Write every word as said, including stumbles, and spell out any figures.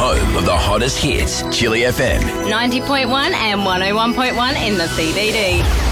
home of the hottest hits, Chili F M. ninety point one and one oh one point one in the C B D.